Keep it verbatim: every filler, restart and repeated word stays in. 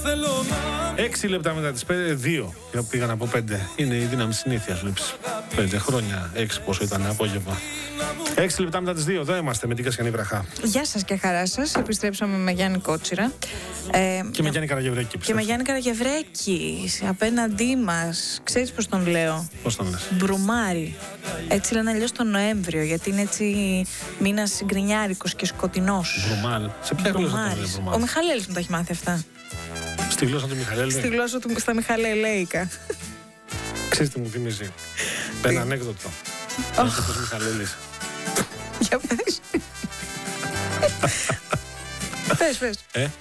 Έξι λεπτά μετά τις πέντε, δύο. Πήγα να πω πέντε. Είναι η δύναμη συνήθειας. Βλέπεις. Πέντε χρόνια, έξι πόσο ήταν απόγευμα. Έξι λεπτά μετά τις δύο. Εδώ είμαστε με την Κασιανή Βραχά. Γεια σας και χαρά σας. Επιστρέψαμε με Γιάννη Κότσιρα. Ε, και με Γιάννη Καραγευρέκη. Και με Γιάννη Καραγευρέκη. Απέναντί μας. Ξέρεις πώς τον λέω? Πώς τον λες? Μπρουμάρι. Έτσι λένε αλλιώς τον Νοέμβριο, γιατί είναι έτσι μήνας γκρινιάρικος και σκοτεινός. Μπρουμάρι. Σε ποια γλώσσα τον λέει Μπρουμάρι? Ο Μιχαλέλης μου τα έχει μάθει αυτά. Στη γλώσσα του Μιχαλέλη. Στη γλώσσα του, στα Μιχαλελέικα. Ξέρεις τι μου θυμίζει? Ένα ανέκδοτο. Ένας ο Μιχαλέλης. Για πες. Πες, πες. Ε?